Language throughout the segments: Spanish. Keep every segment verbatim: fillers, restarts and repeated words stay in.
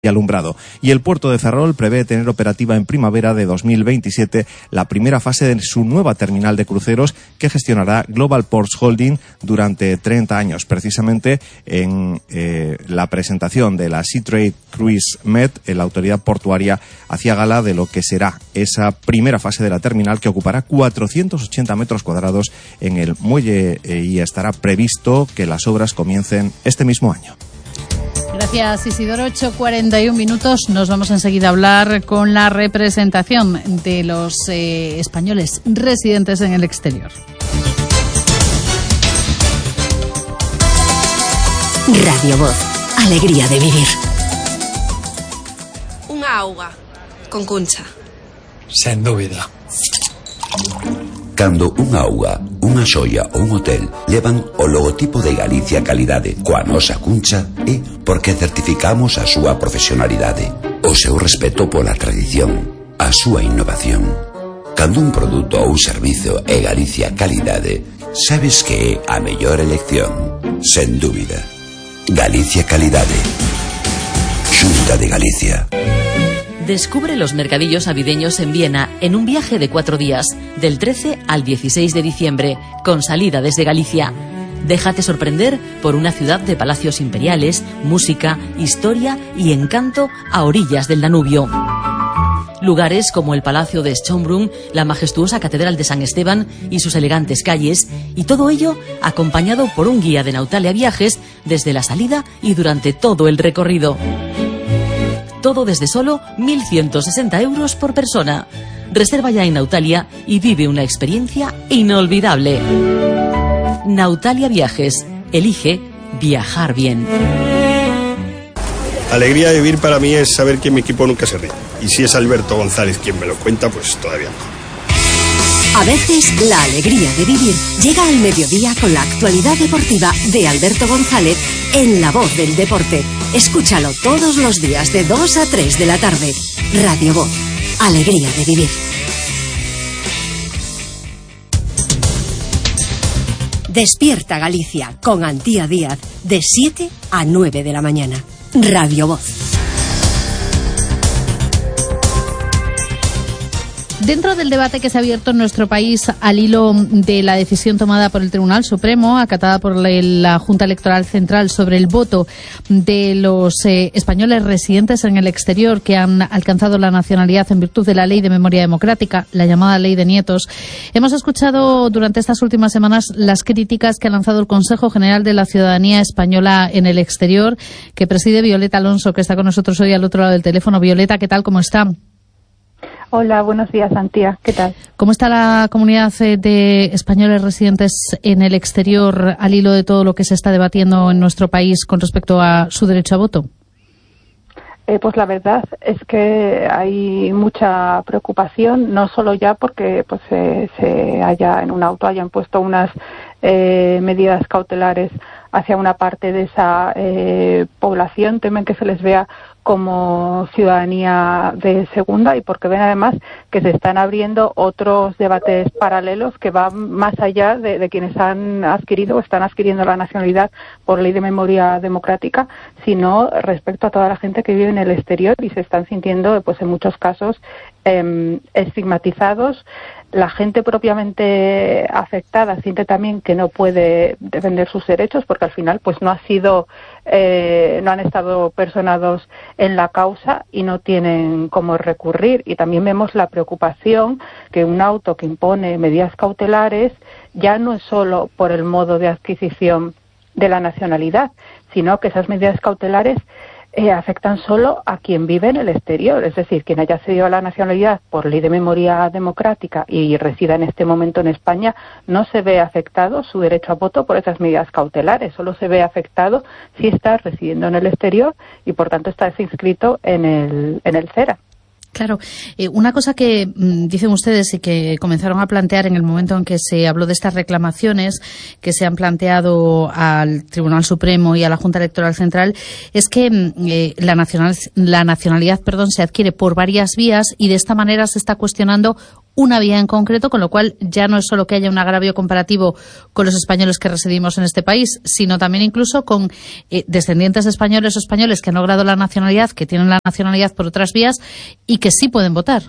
y alumbrado. Y el puerto de Ferrol prevé tener operativa en primavera de dos mil veintisiete la primera fase de su nueva terminal de cruceros que gestionará Global Ports Holding durante treinta años. Precisamente en eh, la presentación de la Seatrade Cruise Med, la autoridad portuaria hacía gala de lo que será esa primera fase de la terminal, que ocupará cuatrocientos ochenta metros cuadrados en el muelle eh, y estará previsto que las obras comiencen este mismo año. Gracias, Isidoro. ocho cuarenta y uno minutos. Nos vamos enseguida a hablar con la representación de los eh, españoles residentes en el exterior. Radio Voz. Alegría de vivir. Unha auga con Concha. Sen dúbida. Cando unha auga, unha xoia ou un hotel levan o logotipo de Galicia Calidade coa nosa cuncha, é porque certificamos a súa profesionalidade, o seu respeto pola tradición, a súa innovación. Cando un produto ou servizo é Galicia Calidade, sabes que é a mellor elección, sen dúbida. Galicia Calidade. Xunta de Galicia. Descubre los mercadillos navideños en Viena en un viaje de cuatro días, del trece al dieciséis de diciembre, con salida desde Galicia. Déjate sorprender por una ciudad de palacios imperiales, música, historia y encanto a orillas del Danubio. Lugares como el Palacio de Schönbrunn, la majestuosa Catedral de San Esteban y sus elegantes calles, y todo ello acompañado por un guía de Nautalia Viajes desde la salida y durante todo el recorrido. Todo desde solo mil ciento sesenta euros por persona. Reserva ya en Nautalia y vive una experiencia inolvidable. Nautalia Viajes. Elige viajar bien. Alegría de vivir para mí es saber que mi equipo nunca se ríe. Y si es Alberto González quien me lo cuenta, pues todavía mejor. A veces, la alegría de vivir llega al mediodía con la actualidad deportiva de Alberto González en La Voz del Deporte. Escúchalo todos los días de dos a tres de la tarde. Radio Voz. Alegría de vivir. Despierta Galicia con Antía Díaz de siete a nueve de la mañana. Radio Voz. Dentro del debate que se ha abierto en nuestro país al hilo de la decisión tomada por el Tribunal Supremo, acatada por la Junta Electoral Central, sobre el voto de los eh, españoles residentes en el exterior que han alcanzado la nacionalidad en virtud de la Ley de Memoria Democrática, la llamada Ley de Nietos, hemos escuchado durante estas últimas semanas las críticas que ha lanzado el Consejo General de la Ciudadanía Española en el exterior, que preside Violeta Alonso, que está con nosotros hoy al otro lado del teléfono. Violeta, ¿qué tal? ¿Cómo está? Hola, buenos días, Antía. ¿Qué tal? ¿Cómo está la comunidad de españoles residentes en el exterior al hilo de todo lo que se está debatiendo en nuestro país con respecto a su derecho a voto? Eh, pues la verdad es que hay mucha preocupación, no solo ya porque pues eh, se haya en un auto hayan puesto unas eh, medidas cautelares hacia una parte de esa eh, población, temen que se les vea como ciudadanía de segunda, y porque ven además que se están abriendo otros debates paralelos que van más allá de, de quienes han adquirido o están adquiriendo la nacionalidad por Ley de Memoria Democrática, sino respecto a toda la gente que vive en el exterior y se están sintiendo, pues en muchos casos, eh, estigmatizados. La gente propiamente afectada siente también que no puede defender sus derechos porque al final pues no ha sido eh, no han estado personados en la causa y no tienen cómo recurrir. Y también vemos la preocupación que un auto que impone medidas cautelares ya no es solo por el modo de adquisición de la nacionalidad, sino que esas medidas cautelares Eh, afectan solo a quien vive en el exterior, es decir, quien haya accedido a la nacionalidad por Ley de Memoria Democrática y resida en este momento en España, no se ve afectado su derecho a voto por esas medidas cautelares, solo se ve afectado si está residiendo en el exterior y por tanto está inscrito en el, en el CERA. Claro, eh, una cosa que mmm, dicen ustedes y que comenzaron a plantear en el momento en que se habló de estas reclamaciones que se han planteado al Tribunal Supremo y a la Junta Electoral Central es que eh, la, nacional, la nacionalidad perdón, se adquiere por varias vías y de esta manera se está cuestionando una vía en concreto, con lo cual ya no es solo que haya un agravio comparativo con los españoles que residimos en este país, sino también incluso con eh, descendientes de españoles o españoles que han logrado la nacionalidad, que tienen la nacionalidad por otras vías y que sí pueden votar.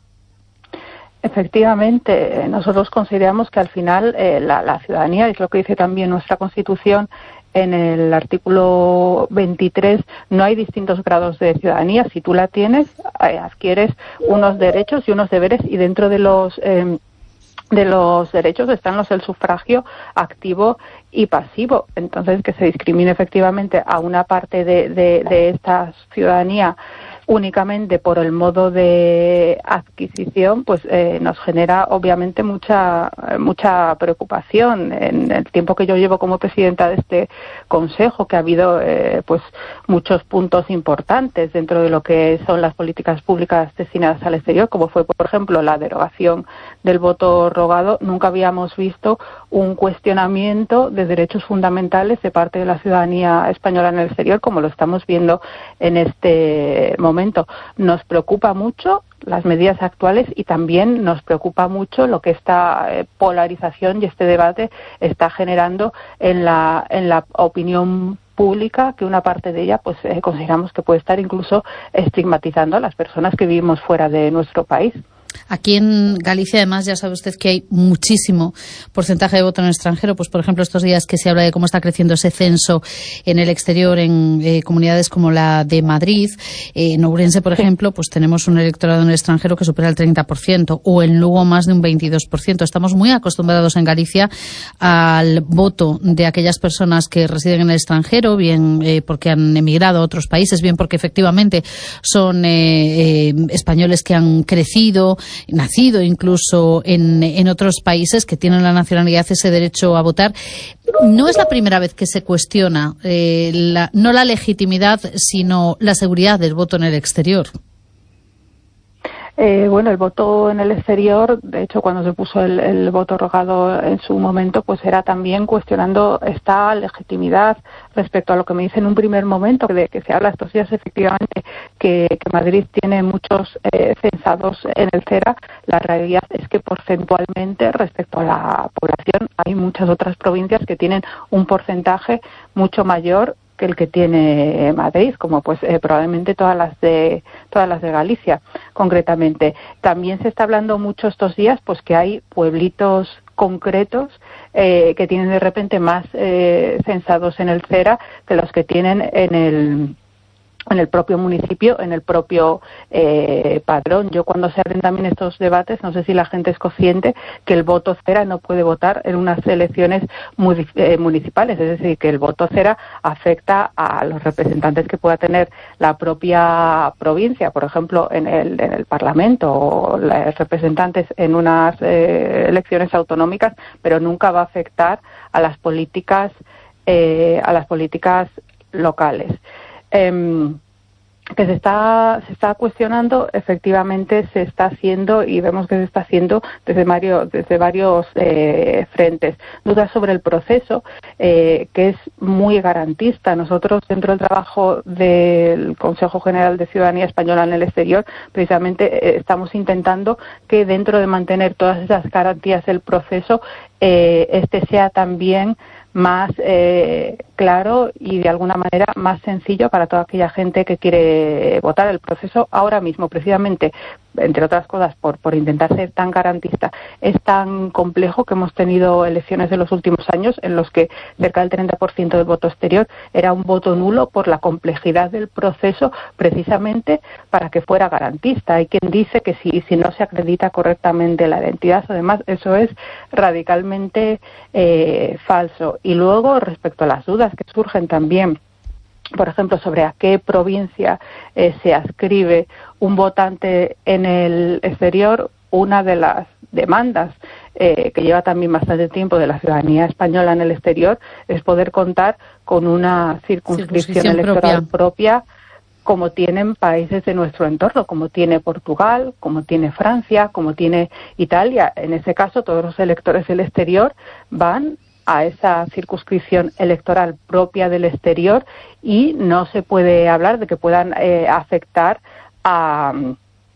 Efectivamente, nosotros consideramos que al final eh, la, la ciudadanía, es lo que dice también nuestra Constitución, en el artículo veintitrés, no hay distintos grados de ciudadanía. Si tú la tienes, eh, adquieres unos derechos y unos deberes, y dentro de los eh, de los derechos están los del sufragio activo y pasivo. Entonces, que se discrimine efectivamente a una parte de, de, de esta ciudadanía únicamente por el modo de adquisición, pues eh, nos genera obviamente mucha mucha preocupación. En el tiempo que yo llevo como presidenta de este consejo, que ha habido eh, pues muchos puntos importantes dentro de lo que son las políticas públicas destinadas al exterior, como fue por ejemplo la derogación del voto rogado, nunca habíamos visto un cuestionamiento de derechos fundamentales de parte de la ciudadanía española en el exterior, como lo estamos viendo en este momento. Nos preocupa mucho las medidas actuales y también nos preocupa mucho lo que esta eh, polarización y este debate está generando en la en la opinión pública, que una parte de ella pues eh, consideramos que puede estar incluso estigmatizando a las personas que vivimos fuera de nuestro país. Aquí en Galicia, además, ya sabe usted que hay muchísimo porcentaje de voto en el extranjero. Pues, por ejemplo, estos días que se habla de cómo está creciendo ese censo en el exterior, en eh, comunidades como la de Madrid. Eh, en Ourense, por ejemplo, pues tenemos un electorado en el extranjero que supera el treinta por ciento, o en Lugo más de un veintidós por ciento. Estamos muy acostumbrados en Galicia al voto de aquellas personas que residen en el extranjero, bien eh, porque han emigrado a otros países, bien porque efectivamente son eh, eh, españoles que han crecido, nacido incluso en, en otros países, que tienen la nacionalidad, ese derecho a votar. No es la primera vez que se cuestiona eh, la, no la legitimidad, sino la seguridad del voto en el exterior. Eh, bueno, el voto en el exterior, de hecho, cuando se puso el, el voto rogado en su momento, pues era también cuestionando esta legitimidad respecto a lo que me dice en un primer momento, de que se habla estos días efectivamente que, que Madrid tiene muchos eh, censados en el CERA. La realidad es que porcentualmente respecto a la población hay muchas otras provincias que tienen un porcentaje mucho mayor que el que tiene Madrid, como pues eh, probablemente todas las de todas las de Galicia, concretamente. También se está hablando mucho estos días pues que hay pueblitos concretos eh, que tienen de repente más eh, censados en el CERA que los que tienen en el en el propio municipio, en el propio eh, padrón. Yo, cuando se abren también estos debates, no sé si la gente es consciente que el voto cera no puede votar en unas elecciones muy, eh, municipales, es decir, que el voto cera afecta a los representantes que pueda tener la propia provincia, por ejemplo, en el, en el Parlamento, o los representantes en unas eh, elecciones autonómicas, pero nunca va a afectar a las políticas, eh, a las políticas locales. Eh, que se está se está cuestionando, efectivamente se está haciendo, y vemos que se está haciendo desde varios desde varios eh, frentes. Dudas sobre el proceso, eh, que es muy garantista. Nosotros, dentro del trabajo del Consejo General de Ciudadanía Española en el Exterior, precisamente eh, estamos intentando que, dentro de mantener todas esas garantías del proceso, eh, este sea también más eh, claro y de alguna manera más sencillo para toda aquella gente que quiere votar. El proceso ahora mismo, precisamente, entre otras cosas, por, por intentar ser tan garantista, es tan complejo que hemos tenido elecciones de los últimos años en los que cerca del treinta por ciento del voto exterior era un voto nulo, por la complejidad del proceso, precisamente para que fuera garantista. Hay quien dice que si, si no se acredita correctamente la identidad, además, eso es radicalmente eh, falso. Y luego, respecto a las dudas que surgen también, por ejemplo, sobre a qué provincia eh, se adscribe un votante en el exterior, una de las demandas eh, que lleva también bastante tiempo de la ciudadanía española en el exterior es poder contar con una circunscripción electoral propia, propia como tienen países de nuestro entorno, como tiene Portugal, como tiene Francia, como tiene Italia. En ese caso, todos los electores del exterior van a esa circunscripción electoral propia del exterior y no se puede hablar de que puedan eh, afectar a,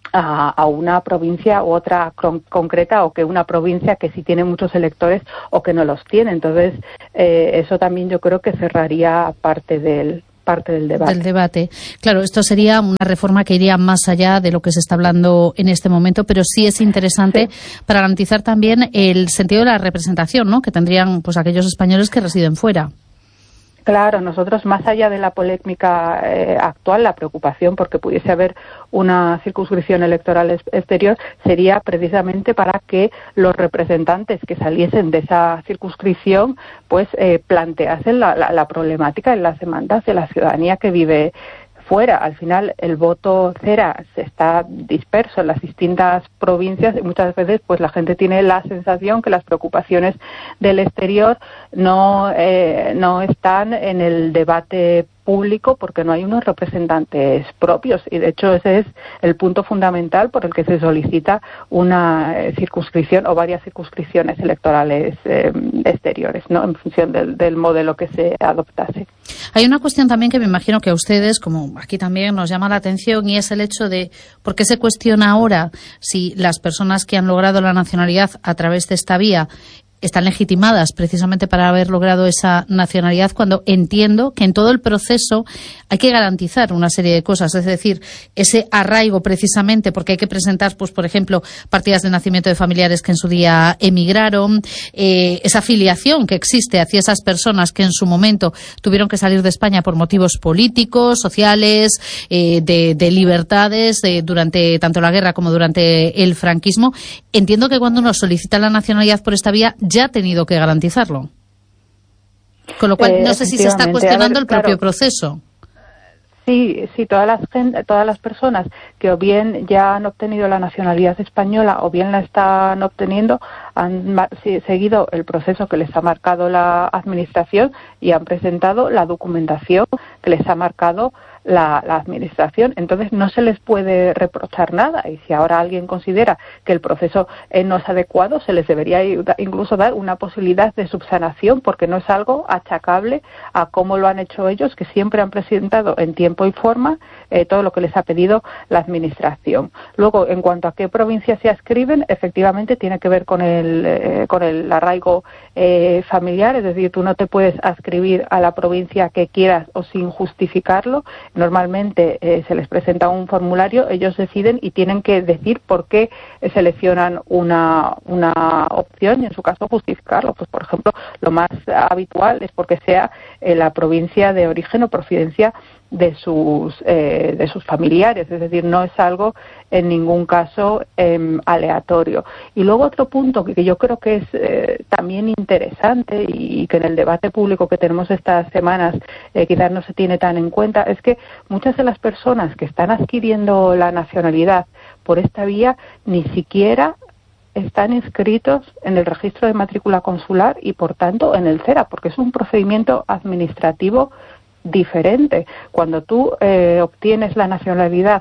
A, a una provincia u otra con, concreta, o que una provincia que sí tiene muchos electores o que no los tiene. Entonces, eh, eso también yo creo que cerraría parte del parte del debate. Del debate. Claro, esto sería una reforma que iría más allá de lo que se está hablando en este momento, pero sí es interesante sí. para garantizar también el sentido de la representación, ¿no?, que tendrían pues aquellos españoles que residen fuera. Claro, nosotros, más allá de la polémica eh, actual, la preocupación porque pudiese haber una circunscripción electoral exterior sería precisamente para que los representantes que saliesen de esa circunscripción pues eh, planteasen la, la, la problemática y las demandas de la ciudadanía que vive fuera. Al final, el voto cera se está disperso en las distintas provincias y muchas veces pues la gente tiene la sensación que las preocupaciones del exterior no, eh, no están en el debate público porque no hay unos representantes propios, y de hecho ese es el punto fundamental por el que se solicita una eh, circunscripción o varias circunscripciones electorales eh, exteriores, ¿no?, en función del, del modelo que se adoptase. Hay una cuestión también que me imagino que a ustedes, como aquí también, nos llama la atención, y es el hecho de por qué se cuestiona ahora si las personas que han logrado la nacionalidad a través de esta vía están legitimadas precisamente para haber logrado esa nacionalidad, cuando entiendo que en todo el proceso hay que garantizar una serie de cosas, es decir, ese arraigo precisamente, porque hay que presentar, pues por ejemplo, partidas de nacimiento de familiares que en su día emigraron, eh, esa filiación que existe hacia esas personas que en su momento tuvieron que salir de España por motivos políticos, sociales, eh, de, de libertades, eh, durante tanto la guerra como durante el franquismo. Entiendo que cuando uno solicita la nacionalidad por esta vía ya ha tenido que garantizarlo. Con lo cual, eh, no sé si se está cuestionando ver, el propio claro. proceso. Sí, sí, todas las, todas las personas que o bien ya han obtenido la nacionalidad española o bien la están obteniendo han seguido el proceso que les ha marcado la Administración y han presentado la documentación que les ha marcado la, la Administración. Entonces no se les puede reprochar nada, y si ahora alguien considera que el proceso eh, no es adecuado, se les debería incluso dar una posibilidad de subsanación, porque no es algo achacable a cómo lo han hecho ellos, que siempre han presentado en tiempo y forma eh, todo lo que les ha pedido la Administración. Luego, en cuanto a qué provincias se adscriben, efectivamente tiene que ver con el, eh, con el arraigo eh, familiar, es decir, tú no te puedes adscribir a la provincia que quieras o sin justificarlo. Normalmente eh, se les presenta un formulario, ellos deciden y tienen que decir por qué seleccionan una, una opción y en su caso justificarlo. Pues por ejemplo, lo más habitual es porque sea eh, la provincia de origen o procedencia de sus eh, de sus familiares, es decir, no es algo en ningún caso eh, aleatorio. Y luego otro punto que, que yo creo que es eh, también interesante y que en el debate público que tenemos estas semanas eh, quizás no se tiene tan en cuenta, es que muchas de las personas que están adquiriendo la nacionalidad por esta vía ni siquiera están inscritos en el registro de matrícula consular y por tanto en el CERA, porque es un procedimiento administrativo diferente. Cuando tú eh, obtienes la nacionalidad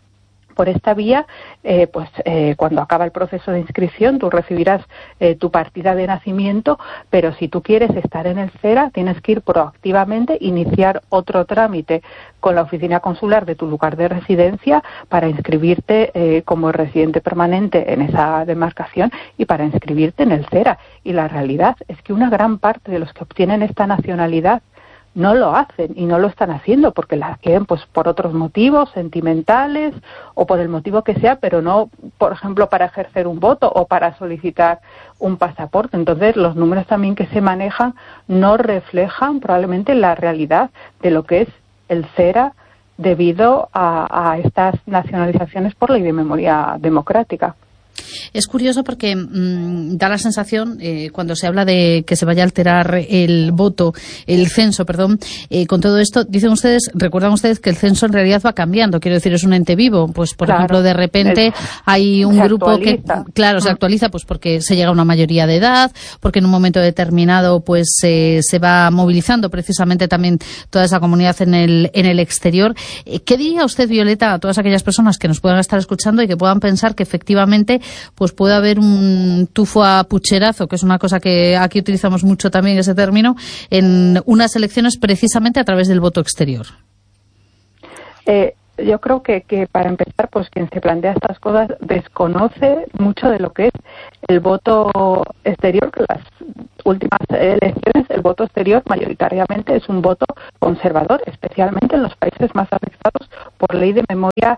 por esta vía, eh, pues eh, cuando acaba el proceso de inscripción tú recibirás eh, tu partida de nacimiento, pero si tú quieres estar en el CERA tienes que ir proactivamente, iniciar otro trámite con la oficina consular de tu lugar de residencia para inscribirte eh, como residente permanente en esa demarcación y para inscribirte en el CERA. Y la realidad es que una gran parte de los que obtienen esta nacionalidad no lo hacen y no lo están haciendo porque la quieren pues por otros motivos sentimentales o por el motivo que sea, pero no, por ejemplo, para ejercer un voto o para solicitar un pasaporte. Entonces, los números también que se manejan no reflejan probablemente la realidad de lo que es el CERA debido a, a estas nacionalizaciones por ley de memoria democrática. Es curioso porque mmm, da la sensación, eh, cuando se habla de que se vaya a alterar el voto, el censo, perdón, eh, con todo esto, dicen ustedes, recuerdan ustedes que el censo en realidad va cambiando, quiero decir, es un ente vivo, pues por claro, ejemplo, de repente es, hay un grupo actualiza. que, claro, se actualiza pues porque se llega a una mayoría de edad, porque en un momento determinado pues eh, se va movilizando precisamente también toda esa comunidad en el, en el exterior. Eh, ¿Qué diría usted, Violeta, a todas aquellas personas que nos puedan estar escuchando y que puedan pensar que efectivamente pues puede haber un tufo a pucherazo, que es una cosa que aquí utilizamos mucho también ese término, en unas elecciones precisamente a través del voto exterior? Eh, yo creo que, que para empezar, pues quien se plantea estas cosas desconoce mucho de lo que es el voto exterior, que las últimas elecciones, el voto exterior mayoritariamente es un voto conservador, especialmente en los países más afectados por ley de memoria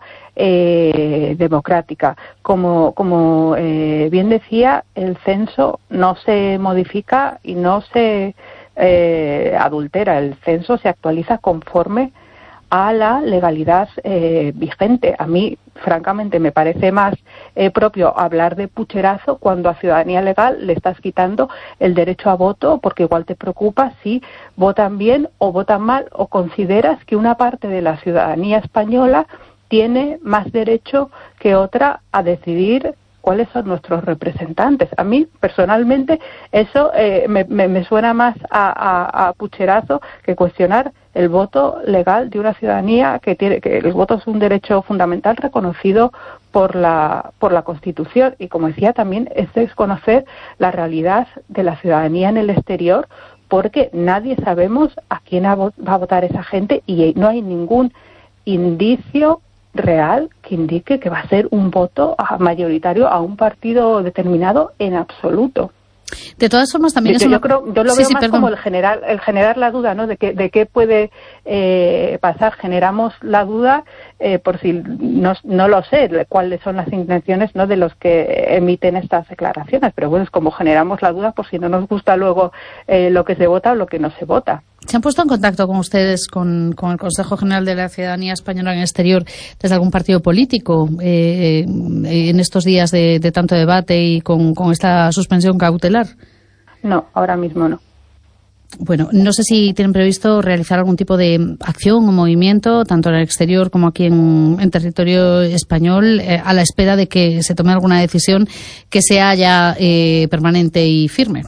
eh, democrática. Como, como eh, bien decía, el censo no se modifica y no se eh, adultera. El censo se actualiza conforme a la legalidad eh, vigente. A mí, francamente, me parece más eh, propio hablar de pucherazo cuando a ciudadanía legal le estás quitando el derecho a voto, porque igual te preocupa si votan bien o votan mal, o consideras que una parte de la ciudadanía española tiene más derecho que otra a decidir cuáles son nuestros representantes. A mí, personalmente, eso eh, me, me, me suena más a, a, a pucherazo que cuestionar el voto legal de una ciudadanía que tiene que el voto es un derecho fundamental reconocido por la por la Constitución, y como decía también es desconocer la realidad de la ciudadanía en el exterior, porque nadie sabemos a quién va a votar esa gente y no hay ningún indicio real que indique que va a ser un voto mayoritario a un partido determinado en absoluto. De todas formas, también yo, es yo una... creo, yo lo sí, veo sí, más perdón. como el generar, el generar la duda, ¿no? De qué, de qué puede eh, pasar. Generamos la duda eh, por si no, no lo sé cuáles son las intenciones, ¿no?, de los que emiten estas declaraciones. Pero bueno, es como generamos la duda por si no nos gusta luego eh, lo que se vota o lo que no se vota. ¿Se han puesto en contacto con ustedes, con, con el Consejo General de la Ciudadanía Española en el Exterior, desde algún partido político, eh, en estos días de, de tanto debate y con, con esta suspensión cautelar? No, ahora mismo no. Bueno, no sé si tienen previsto realizar algún tipo de acción o movimiento, tanto en el exterior como aquí en, en territorio español, eh, a la espera de que se tome alguna decisión que sea ya eh, permanente y firme.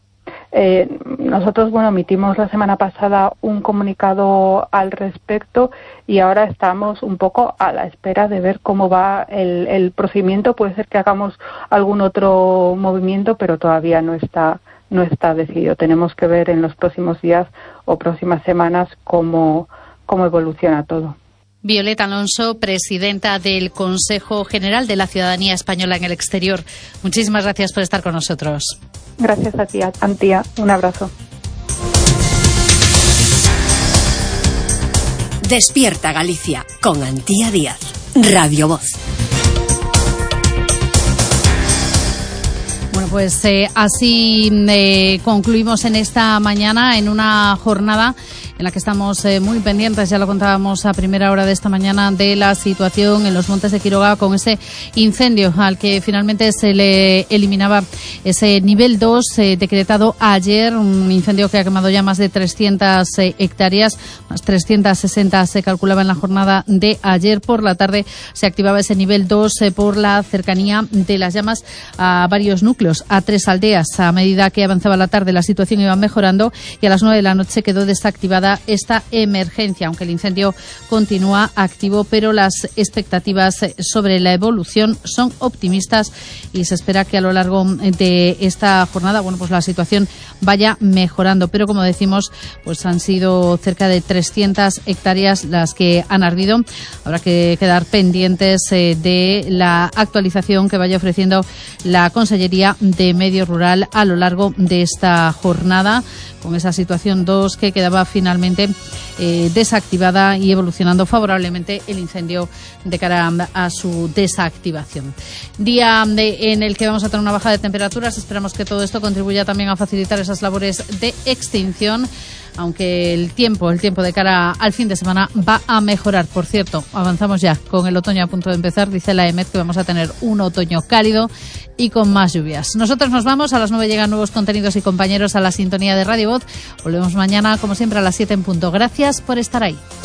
Eh, nosotros, bueno, emitimos la semana pasada un comunicado al respecto y ahora estamos un poco a la espera de ver cómo va el, el procedimiento. Puede ser que hagamos algún otro movimiento, pero todavía no está no está decidido. Tenemos que ver en los próximos días o próximas semanas cómo, cómo evoluciona todo. Violeta Alonso, presidenta del Consejo General de la Ciudadanía Española en el Exterior. Muchísimas gracias por estar con nosotros. Gracias a ti, Antía. Un abrazo. Despierta Galicia con Antía Díaz. Radio Voz. Bueno, pues eh, así eh, concluimos en esta mañana, en una jornada en la que estamos eh, muy pendientes, ya lo contábamos a primera hora de esta mañana, de la situación en los Montes de Quiroga con ese incendio al que finalmente se le eliminaba ese nivel dos eh, decretado ayer, un incendio que ha quemado ya más de trescientas eh, hectáreas, más trescientas sesenta se calculaba en la jornada de ayer. Por la tarde se activaba ese nivel dos eh, por la cercanía de las llamas a varios núcleos, a tres aldeas. A medida que avanzaba la tarde la situación iba mejorando y a las nueve de la noche quedó desactivada esta emergencia, aunque el incendio continúa activo, pero las expectativas sobre la evolución son optimistas y se espera que a lo largo de esta jornada, bueno, pues la situación vaya mejorando. Pero como decimos, pues han sido cerca de trescientas hectáreas las que han ardido. Habrá que quedar pendientes eh, de la actualización que vaya ofreciendo la Consellería de Medio Rural a lo largo de esta jornada, con esa situación dos que quedaba finalmente eh, desactivada y evolucionando favorablemente el incendio de cara a su desactivación. Día de, en el que vamos a tener una baja de temperaturas. Esperamos que todo esto contribuya también a facilitar esas labores de extinción, aunque el tiempo, el tiempo de cara al fin de semana va a mejorar. Por cierto, avanzamos ya con el otoño a punto de empezar. Dice la E M E T que vamos a tener un otoño cálido y con más lluvias. Nosotros nos vamos, a las nueve llegan nuevos contenidos y compañeros a la sintonía de Radio Voz. Volvemos mañana, como siempre, a las siete en punto. Gracias por estar ahí.